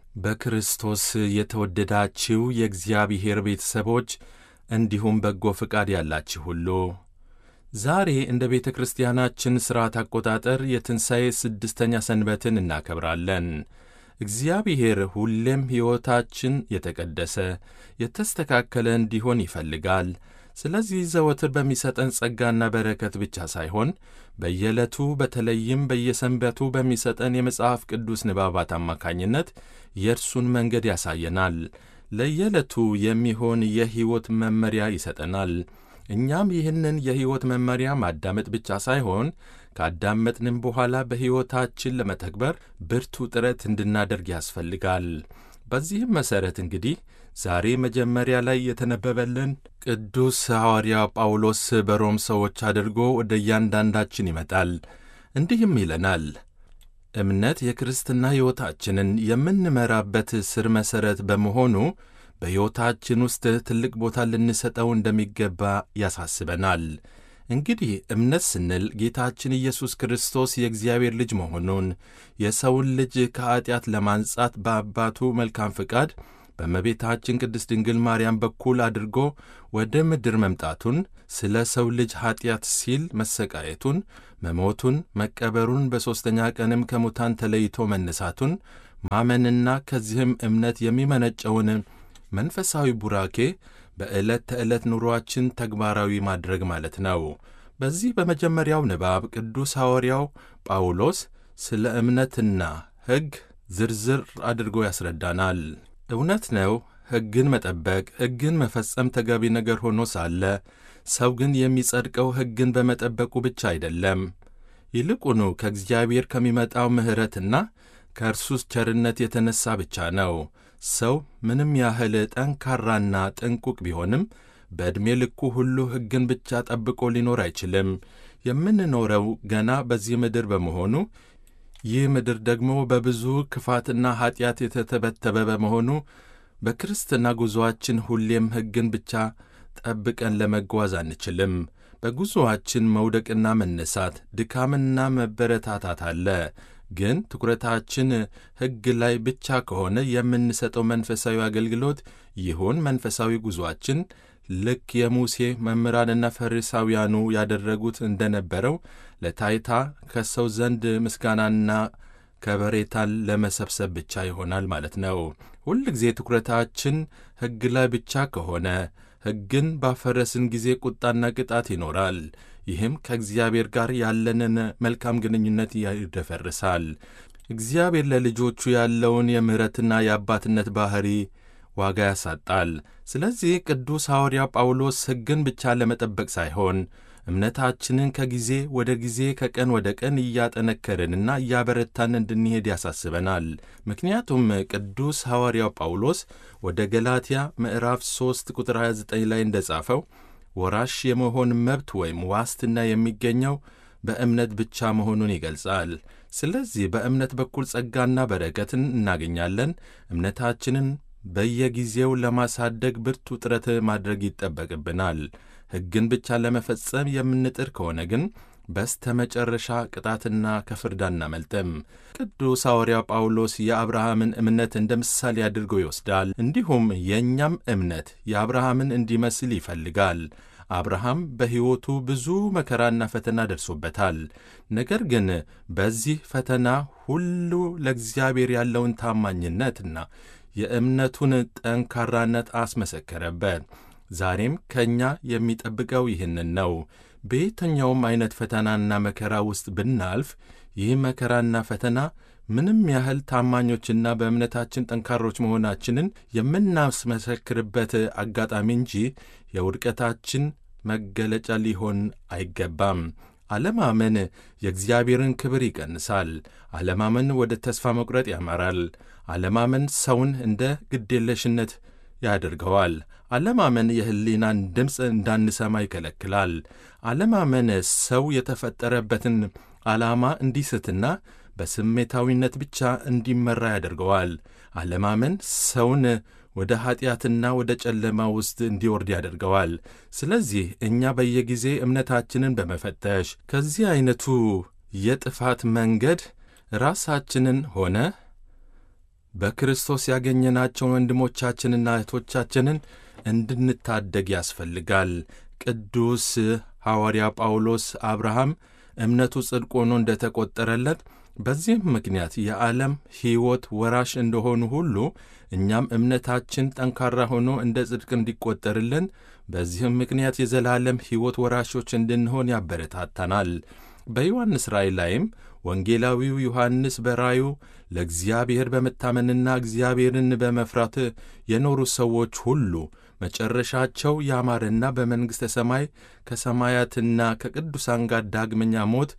በክርስቶስ የተወደዳችሁ የእግዚአብሔር ቤተሰቦች እንዲሁም በጎ ፈቃድ ያላችሁ ሁሉ ዛሬ እንደ ቤተ ክርስቲያናችን ሥርዓት አቆጣጠር የትንሣኤ ስድስተኛ ሰንበትን እናከብራለን። እግዚአብሔር ሁሌም ሕይወታችን የተቀደሰ የተስተካከለ እንዲሆን ይፈልጋል። ስለዚህ ዘወትር በሚሰጠን ጸጋና በረከት ብቻ ሳይሆን በየዕለቱ በተለይም በየሰንበቱ በሚሰጠን የመጽሐፍ ቅዱስ ንባባት አማካኝነት የእርሱን መንገድ ያሳየናል። ለየዕለቱ የሚሆን የሕይወት መመሪያ ይሰጠናል። እኛም ይህንን የሕይወት መመሪያ ማዳመጥ ብቻ ሳይሆን ካዳመጥንም በኋላ በሕይወታችን ለመተግበር ብርቱ ጥረት እንድናደርግ ያስፈልጋል። በዚህም መሠረት እንግዲህ ዛሬ መጀመሪያ ላይ የተነበበልን ቅዱስ ሐዋርያ ጳውሎስ በሮም ሰዎች አድርጎ ወደ እያንዳንዳችን ይመጣል። እንዲህም ይለናል፣ እምነት የክርስትና ሕይወታችንን የምንመራበት ስር መሠረት በመሆኑ በሕይወታችን ውስጥ ትልቅ ቦታ ልንሰጠው እንደሚገባ ያሳስበናል። እንግዲህ እምነት ስንል ጌታችን ኢየሱስ ክርስቶስ የእግዚአብሔር ልጅ መሆኑን፣ የሰውን ልጅ ከኀጢአት ለማንጻት በአባቱ መልካም ፍቃድ በእመቤታችን ቅድስት ድንግል ማርያም በኩል አድርጎ ወደ ምድር መምጣቱን፣ ስለ ሰው ልጅ ኀጢአት ሲል መሰቃየቱን፣ መሞቱን፣ መቀበሩን፣ በሦስተኛ ቀንም ከሙታን ተለይቶ መነሳቱን ማመንና ከዚህም እምነት የሚመነጨውን መንፈሳዊ ቡራኬ በዕለት ተዕለት ኑሮአችን ተግባራዊ ማድረግ ማለት ነው። በዚህ በመጀመሪያው ንባብ ቅዱስ ሐዋርያው ጳውሎስ ስለ እምነትና ሕግ ዝርዝር አድርጎ ያስረዳናል። እውነት ነው፣ ሕግን መጠበቅ፣ ሕግን መፈጸም ተገቢ ነገር ሆኖ ሳለ ሰው ግን የሚጸድቀው ሕግን በመጠበቁ ብቻ አይደለም። ይልቁኑ ከእግዚአብሔር ከሚመጣው ምሕረትና ከእርሱ ቸርነት የተነሣ ብቻ ነው። ሰው ምንም ያህል ጠንካራና ጥንቁቅ ቢሆንም በዕድሜ ልኩ ሁሉ ሕግን ብቻ ጠብቆ ሊኖር አይችልም። የምንኖረው ገና በዚህ ምድር በመሆኑ ይህ ምድር ደግሞ በብዙ ክፋትና ኀጢአት የተተበተበ በመሆኑ በክርስትና ጉዞአችን ሁሌም ሕግን ብቻ ጠብቀን ለመጓዝ አንችልም። በጉዞአችን መውደቅና መነሳት፣ ድካምና መበረታታት አለ። ግን ትኩረታችን ሕግ ላይ ብቻ ከሆነ የምንሰጠው መንፈሳዊ አገልግሎት ይሁን መንፈሳዊ ጉዞአችን ልክ የሙሴ መምህራንና ፈሪሳውያኑ ያደረጉት እንደነበረው ለታይታ ከሰው ዘንድ ምስጋናና ከበሬታን ለመሰብሰብ ብቻ ይሆናል ማለት ነው። ሁል ጊዜ ትኩረታችን ሕግ ላይ ብቻ ከሆነ ሕግን ባፈረስን ጊዜ ቁጣና ቅጣት ይኖራል። ይህም ከእግዚአብሔር ጋር ያለንን መልካም ግንኙነት ይደፈርሳል። እግዚአብሔር ለልጆቹ ያለውን የምሕረትና የአባትነት ባሕሪ ዋጋ ያሳጣል። ስለዚህ ቅዱስ ሐዋርያ ጳውሎስ ሕግን ብቻ ለመጠበቅ ሳይሆን እምነታችንን ከጊዜ ወደ ጊዜ ከቀን ወደ ቀን እያጠነከርንና እያበረታን እንድንሄድ ያሳስበናል። ምክንያቱም ቅዱስ ሐዋርያው ጳውሎስ ወደ ገላትያ ምዕራፍ 3 ቁጥር 29 ላይ እንደ ጻፈው ወራሽ የመሆን መብት ወይም ዋስትና የሚገኘው በእምነት ብቻ መሆኑን ይገልጻል። ስለዚህ በእምነት በኩል ጸጋና በረከትን እናገኛለን። እምነታችንን በየጊዜው ለማሳደግ ብርቱ ጥረት ማድረግ ይጠበቅብናል። ሕግን ብቻ ለመፈጸም የምንጥር ከሆነ ግን በስተ መጨረሻ ቅጣትና ከፍርድ አናመልጥም። ቅዱስ ሐዋርያ ጳውሎስ የአብርሃምን እምነት እንደ ምሳሌ አድርጎ ይወስዳል። እንዲሁም የእኛም እምነት የአብርሃምን እንዲመስል ይፈልጋል። አብርሃም በሕይወቱ ብዙ መከራና ፈተና ደርሶበታል። ነገር ግን በዚህ ፈተና ሁሉ ለእግዚአብሔር ያለውን ታማኝነትና የእምነቱን ጠንካራነት አስመሰከረበት። ዛሬም ከእኛ የሚጠብቀው ይህንን ነው። በየትኛውም ዐይነት ፈተናና መከራ ውስጥ ብናልፍ ይህ መከራና ፈተና ምንም ያህል ታማኞችና በእምነታችን ጠንካሮች መሆናችንን የምናስመሰክርበት አጋጣሚ እንጂ የውድቀታችን መገለጫ ሊሆን አይገባም። አለማመን የእግዚአብሔርን ክብር ይቀንሳል። አለማመን ወደ ተስፋ መቁረጥ ያመራል። አለማመን ሰውን እንደ ግዴለሽነት ያደርገዋል። አለማመን የሕሊናን ድምፅ እንዳንሰማ ይከለክላል። አለማመን ሰው የተፈጠረበትን ዓላማ እንዲስትና በስሜታዊነት ብቻ እንዲመራ ያደርገዋል። አለማመን ሰውን ወደ ኀጢአትና ወደ ጨለማ ውስጥ እንዲወርድ ያደርገዋል። ስለዚህ እኛ በየጊዜ እምነታችንን በመፈተሽ ከዚህ ዐይነቱ የጥፋት መንገድ ራሳችንን ሆነ በክርስቶስ ያገኘናቸውን ወንድሞቻችንና እህቶቻችንን እንድንታደግ ያስፈልጋል። ቅዱስ ሐዋርያ ጳውሎስ አብርሃም እምነቱ ጽድቅ ሆኖ እንደ ተቈጠረለት በዚህም ምክንያት የዓለም ሕይወት ወራሽ እንደሆኑ ሁሉ እኛም እምነታችን ጠንካራ ሆኖ እንደ ጽድቅ እንዲቈጠርልን በዚህም ምክንያት የዘላለም ሕይወት ወራሾች እንድንሆን ያበረታታናል። በዮሐንስ ራእይ ላይም ወንጌላዊው ዮሐንስ በራእዩ ለእግዚአብሔር በመታመንና እግዚአብሔርን በመፍራት የኖሩ ሰዎች ሁሉ መጨረሻቸው ያማረና በመንግሥተ ሰማይ ከሰማያትና ከቅዱሳን ጋር ዳግመኛ ሞት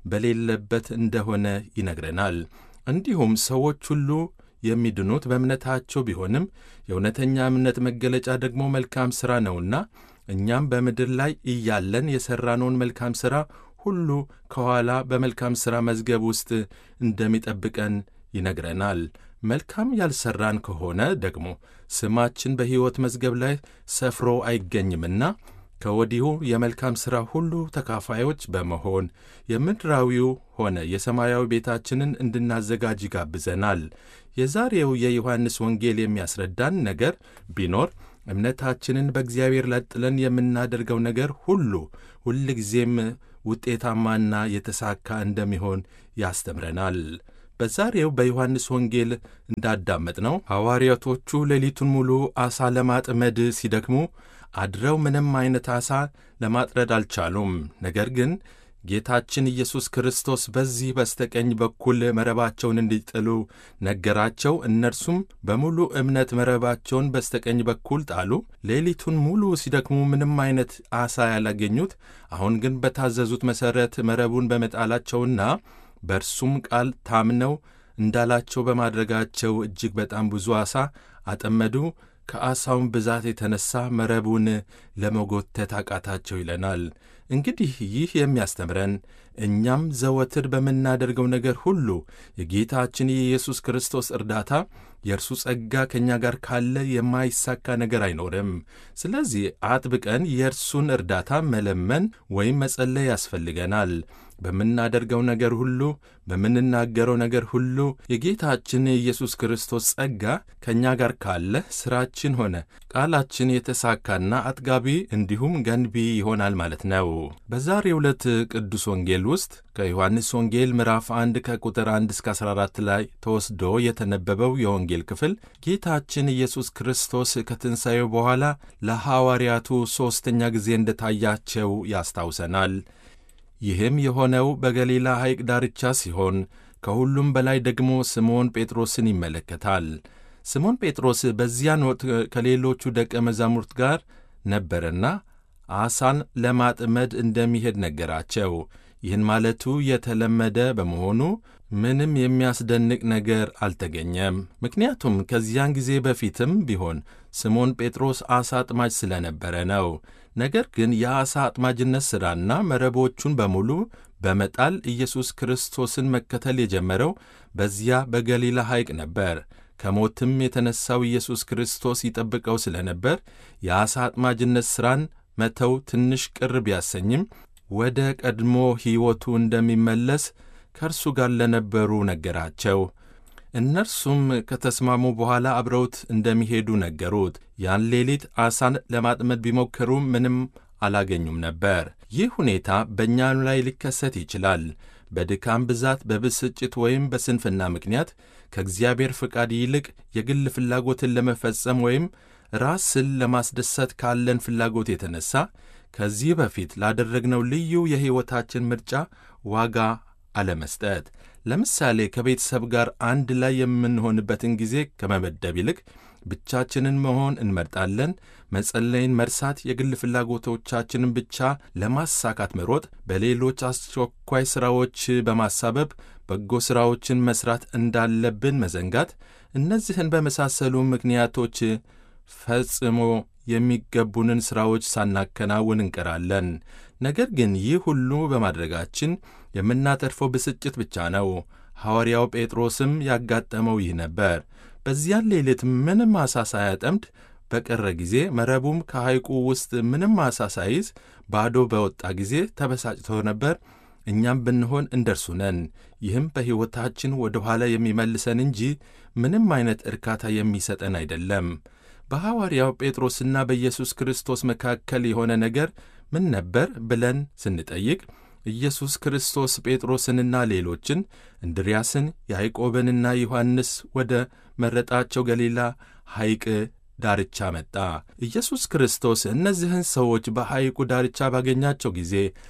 በሌለበት እንደሆነ ይነግረናል። እንዲሁም ሰዎች ሁሉ የሚድኑት በእምነታቸው ቢሆንም የእውነተኛ እምነት መገለጫ ደግሞ መልካም ሥራ ነውና እኛም በምድር ላይ እያለን የሠራነውን መልካም ሥራ ሁሉ ከኋላ በመልካም ሥራ መዝገብ ውስጥ እንደሚጠብቀን ይነግረናል። መልካም ያልሠራን ከሆነ ደግሞ ስማችን በሕይወት መዝገብ ላይ ሰፍሮ አይገኝምና ከወዲሁ የመልካም ሥራ ሁሉ ተካፋዮች በመሆን የምድራዊው ሆነ የሰማያዊ ቤታችንን እንድናዘጋጅ ይጋብዘናል። የዛሬው የዮሐንስ ወንጌል የሚያስረዳን ነገር ቢኖር እምነታችንን በእግዚአብሔር ላይ ጥለን የምናደርገው ነገር ሁሉ ሁልጊዜም ውጤታማና የተሳካ እንደሚሆን ያስተምረናል። በዛሬው በዮሐንስ ወንጌል እንዳዳመጥነው ሐዋርያቶቹ ሌሊቱን ሙሉ ዓሣ ለማጥመድ ሲደክሙ አድረው ምንም ዓይነት ዓሣ ለማጥረድ አልቻሉም። ነገር ግን ጌታችን ኢየሱስ ክርስቶስ በዚህ በስተቀኝ በኩል መረባቸውን እንዲጥሉ ነገራቸው። እነርሱም በሙሉ እምነት መረባቸውን በስተቀኝ በኩል ጣሉ። ሌሊቱን ሙሉ ሲደክሙ ምንም ዓይነት ዓሣ ያላገኙት፣ አሁን ግን በታዘዙት መሠረት መረቡን በመጣላቸውና በእርሱም ቃል ታምነው እንዳላቸው በማድረጋቸው እጅግ በጣም ብዙ ዓሣ አጠመዱ። ከዓሣውም ብዛት የተነሣ መረቡን ለመጎተት አቃታቸው ይለናል። እንግዲህ ይህ የሚያስተምረን እኛም ዘወትር በምናደርገው ነገር ሁሉ የጌታችን የኢየሱስ ክርስቶስ እርዳታ፣ የእርሱ ጸጋ ከእኛ ጋር ካለ የማይሳካ ነገር አይኖርም። ስለዚህ አጥብቀን የእርሱን እርዳታ መለመን ወይም መጸለይ ያስፈልገናል። በምናደርገው ነገር ሁሉ፣ በምንናገረው ነገር ሁሉ የጌታችን የኢየሱስ ክርስቶስ ጸጋ ከእኛ ጋር ካለ ሥራችን ሆነ ቃላችን የተሳካና አጥጋቢ እንዲሁም ገንቢ ይሆናል ማለት ነው። በዛሬው ዕለት ቅዱስ ወንጌል ውስጥ ከዮሐንስ ወንጌል ምዕራፍ 1 ከቁጥር 1 እስከ 14 ላይ ተወስዶ የተነበበው የወንጌል ክፍል ጌታችን ኢየሱስ ክርስቶስ ከትንሣኤው በኋላ ለሐዋርያቱ ሦስተኛ ጊዜ እንደታያቸው ያስታውሰናል። ይህም የሆነው በገሊላ ሐይቅ ዳርቻ ሲሆን ከሁሉም በላይ ደግሞ ስምዖን ጴጥሮስን ይመለከታል። ስምዖን ጴጥሮስ በዚያን ወቅት ከሌሎቹ ደቀ መዛሙርት ጋር ነበረና ዓሣን ለማጥመድ እንደሚሄድ ነገራቸው። ይህን ማለቱ የተለመደ በመሆኑ ምንም የሚያስደንቅ ነገር አልተገኘም። ምክንያቱም ከዚያን ጊዜ በፊትም ቢሆን ስምዖን ጴጥሮስ ዓሣ አጥማጅ ስለነበረ ነው። ነገር ግን የዓሣ አጥማጅነት ሥራና መረቦቹን በሙሉ በመጣል ኢየሱስ ክርስቶስን መከተል የጀመረው በዚያ በገሊላ ሐይቅ ነበር። ከሞትም የተነሣው ኢየሱስ ክርስቶስ ይጠብቀው ስለነበር የዓሣ አጥማጅነት ሥራን መተው ትንሽ ቅር ቢያሰኝም ወደ ቀድሞ ሕይወቱ እንደሚመለስ ከእርሱ ጋር ለነበሩ ነገራቸው። እነርሱም ከተስማሙ በኋላ አብረውት እንደሚሄዱ ነገሩት። ያን ሌሊት ዓሣን ለማጥመድ ቢሞክሩ ምንም አላገኙም ነበር። ይህ ሁኔታ በእኛም ላይ ሊከሰት ይችላል። በድካም ብዛት፣ በብስጭት ወይም በስንፍና ምክንያት ከእግዚአብሔር ፍቃድ ይልቅ የግል ፍላጎትን ለመፈጸም ወይም ራስን ለማስደሰት ካለን ፍላጎት የተነሣ ከዚህ በፊት ላደረግነው ልዩ የሕይወታችን ምርጫ ዋጋ አለመስጠት። ለምሳሌ ከቤተሰብ ጋር አንድ ላይ የምንሆንበትን ጊዜ ከመመደብ ይልቅ ብቻችንን መሆን እንመርጣለን። መጸለይን መርሳት፣ የግል ፍላጎቶቻችንን ብቻ ለማሳካት መሮጥ፣ በሌሎች አስቸኳይ ሥራዎች በማሳበብ በጎ ሥራዎችን መሥራት እንዳለብን መዘንጋት፣ እነዚህን በመሳሰሉ ምክንያቶች ፈጽሞ የሚገቡንን ሥራዎች ሳናከናውን እንቀራለን። ነገር ግን ይህ ሁሉ በማድረጋችን የምናተርፈው ብስጭት ብቻ ነው። ሐዋርያው ጴጥሮስም ያጋጠመው ይህ ነበር። በዚያን ሌሊት ምንም ዓሣ ሳያጠምድ በቀረ ጊዜ፣ መረቡም ከሐይቁ ውስጥ ምንም ዓሣ ሳይዝ ባዶ በወጣ ጊዜ ተበሳጭቶ ነበር። እኛም ብንሆን እንደርሱ ነን። ይህም በሕይወታችን ወደ ኋላ የሚመልሰን እንጂ ምንም አይነት እርካታ የሚሰጠን አይደለም። በሐዋርያው ጴጥሮስና በኢየሱስ ክርስቶስ መካከል የሆነ ነገር ምን ነበር ብለን ስንጠይቅ ኢየሱስ ክርስቶስ ጴጥሮስንና ሌሎችን እንድርያስን፣ ያዕቆብንና ዮሐንስ ወደ መረጣቸው ገሊላ ሐይቅ ዳርቻ መጣ። ኢየሱስ ክርስቶስ እነዚህን ሰዎች በሐይቁ ዳርቻ ባገኛቸው ጊዜ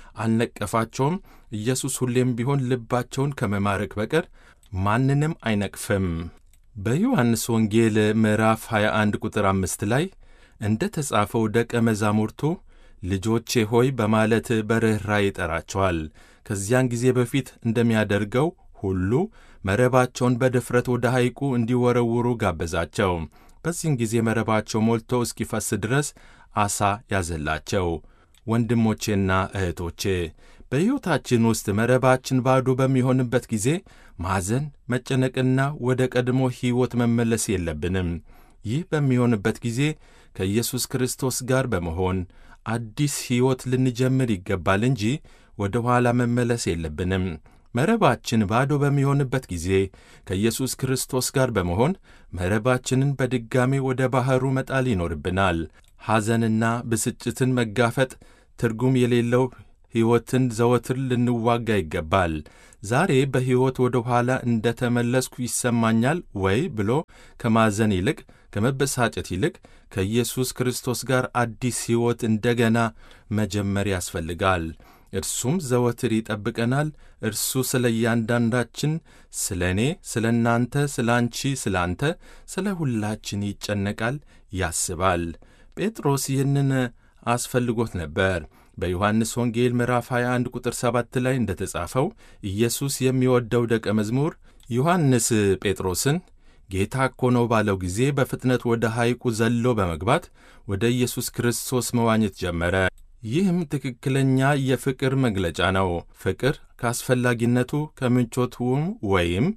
አልነቀፋቸውም። ኢየሱስ ሁሌም ቢሆን ልባቸውን ከመማረክ በቀር ማንንም አይነቅፍም። በዮሐንስ ወንጌል ምዕራፍ 21 ቁጥር 5 ላይ እንደ ተጻፈው ደቀ መዛሙርቱ ልጆቼ ሆይ በማለት በርኅራኄ ይጠራቸዋል። ከዚያን ጊዜ በፊት እንደሚያደርገው ሁሉ መረባቸውን በድፍረት ወደ ሐይቁ እንዲወረውሩ ጋበዛቸው። በዚህን ጊዜ መረባቸው ሞልቶ እስኪፈስ ድረስ ዓሣ ያዘላቸው። ወንድሞቼና እህቶቼ በሕይወታችን ውስጥ መረባችን ባዶ በሚሆንበት ጊዜ ማዘን፣ መጨነቅና ወደ ቀድሞ ሕይወት መመለስ የለብንም። ይህ በሚሆንበት ጊዜ ከኢየሱስ ክርስቶስ ጋር በመሆን አዲስ ሕይወት ልንጀምር ይገባል እንጂ ወደ ኋላ መመለስ የለብንም። መረባችን ባዶ በሚሆንበት ጊዜ ከኢየሱስ ክርስቶስ ጋር በመሆን መረባችንን በድጋሚ ወደ ባሕሩ መጣል ይኖርብናል። ሐዘንና ብስጭትን መጋፈጥ ትርጉም የሌለው ሕይወትን ዘወትር ልንዋጋ ይገባል። ዛሬ በሕይወት ወደ ኋላ እንደ ተመለስኩ ይሰማኛል ወይ ብሎ ከማዘን ይልቅ ከመበሳጨት ይልቅ ከኢየሱስ ክርስቶስ ጋር አዲስ ሕይወት እንደገና መጀመር ያስፈልጋል። እርሱም ዘወትር ይጠብቀናል። እርሱ ስለ እያንዳንዳችን፣ ስለ እኔ፣ ስለ እናንተ፣ ስለ አንቺ፣ ስለ አንተ፣ ስለ ሁላችን ይጨነቃል፣ ያስባል። ጴጥሮስ ይህንን አስፈልጎት ነበር። በዮሐንስ ወንጌል ምዕራፍ 21 ቁጥር 7 ላይ እንደ ተጻፈው ኢየሱስ የሚወደው ደቀ መዝሙር ዮሐንስ ጴጥሮስን ጌታ እኮ ነው ባለው ጊዜ በፍጥነት ወደ ሐይቁ ዘሎ በመግባት ወደ ኢየሱስ ክርስቶስ መዋኘት ጀመረ። ይህም ትክክለኛ የፍቅር መግለጫ ነው። ፍቅር ከአስፈላጊነቱ ከምቾቱም ወይም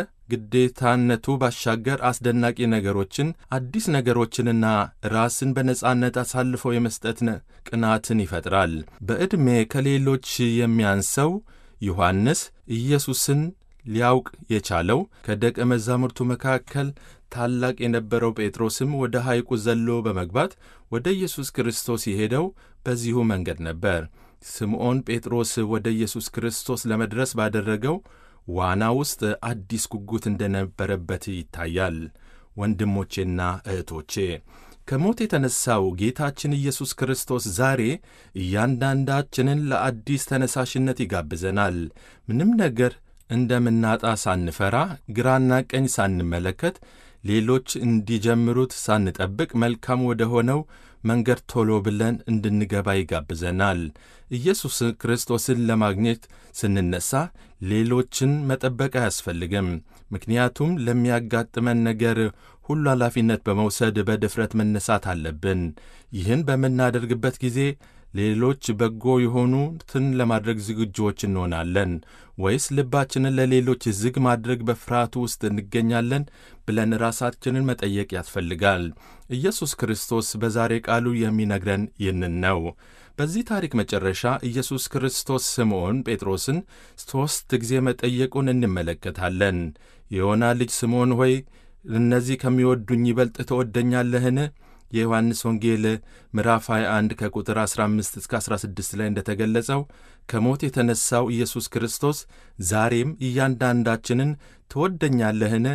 ከግዴታነቱ ባሻገር አስደናቂ ነገሮችን፣ አዲስ ነገሮችንና ራስን በነጻነት አሳልፎ የመስጠት ቅናትን ይፈጥራል። በዕድሜ ከሌሎች የሚያንሰው ዮሐንስ ኢየሱስን ሊያውቅ የቻለው ከደቀ መዛሙርቱ መካከል ታላቅ የነበረው ጴጥሮስም ወደ ሐይቁ ዘሎ በመግባት ወደ ኢየሱስ ክርስቶስ የሄደው በዚሁ መንገድ ነበር። ስምዖን ጴጥሮስ ወደ ኢየሱስ ክርስቶስ ለመድረስ ባደረገው ዋና ውስጥ አዲስ ጉጉት እንደነበረበት ይታያል። ወንድሞቼና እህቶቼ ከሞት የተነሣው ጌታችን ኢየሱስ ክርስቶስ ዛሬ እያንዳንዳችንን ለአዲስ ተነሳሽነት ይጋብዘናል። ምንም ነገር እንደምናጣ ሳንፈራ፣ ግራና ቀኝ ሳንመለከት፣ ሌሎች እንዲጀምሩት ሳንጠብቅ መልካም ወደ ሆነው መንገድ ቶሎ ብለን እንድንገባ ይጋብዘናል። ኢየሱስ ክርስቶስን ለማግኘት ስንነሣ ሌሎችን መጠበቅ አያስፈልግም። ምክንያቱም ለሚያጋጥመን ነገር ሁሉ ኃላፊነት በመውሰድ በድፍረት መነሳት አለብን። ይህን በምናደርግበት ጊዜ ሌሎች በጎ የሆኑትን ለማድረግ ዝግጁዎች እንሆናለን ወይስ ልባችንን ለሌሎች ዝግ ማድረግ በፍርሃቱ ውስጥ እንገኛለን ብለን ራሳችንን መጠየቅ ያስፈልጋል። ኢየሱስ ክርስቶስ በዛሬ ቃሉ የሚነግረን ይህንን ነው። በዚህ ታሪክ መጨረሻ ኢየሱስ ክርስቶስ ስምዖን ጴጥሮስን 3 ጊዜ መጠየቁን እንመለከታለን። የዮና ልጅ ስምዖን ሆይ እነዚህ ከሚወዱኝ ይበልጥ ትወደኛለህን? የዮሐንስ ወንጌል ምዕራፍ 21 ከቁጥር 15 እስከ 16 ላይ እንደ ተገለጸው ከሞት የተነሣው ኢየሱስ ክርስቶስ ዛሬም እያንዳንዳችንን ትወደኛለህን?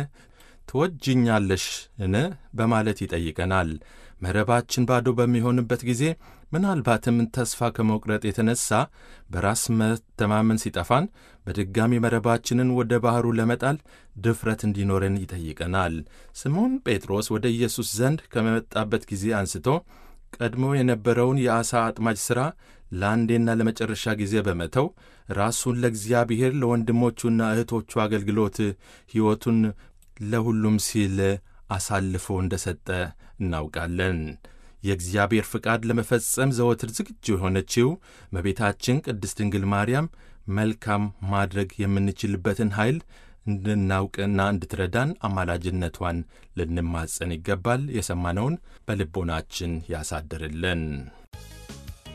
ትወጅኛለሽን? በማለት ይጠይቀናል። መረባችን ባዶ በሚሆንበት ጊዜ ምናልባትም ተስፋ ከመቁረጥ የተነሣ በራስ መተማመን ሲጠፋን በድጋሚ መረባችንን ወደ ባሕሩ ለመጣል ድፍረት እንዲኖረን ይጠይቀናል። ስምዖን ጴጥሮስ ወደ ኢየሱስ ዘንድ ከመጣበት ጊዜ አንስቶ ቀድሞ የነበረውን የዓሣ አጥማጅ ሥራ ለአንዴና ለመጨረሻ ጊዜ በመተው ራሱን ለእግዚአብሔር፣ ለወንድሞቹና እህቶቹ አገልግሎት ሕይወቱን ለሁሉም ሲል አሳልፎ እንደ ሰጠ እናውቃለን። የእግዚአብሔር ፍቃድ ለመፈጸም ዘወትር ዝግጁ የሆነችው እመቤታችን ቅድስት ድንግል ማርያም መልካም ማድረግ የምንችልበትን ኃይል እንድናውቅና እንድትረዳን አማላጅነቷን ልንማጸን ይገባል። የሰማነውን በልቦናችን ያሳድርልን።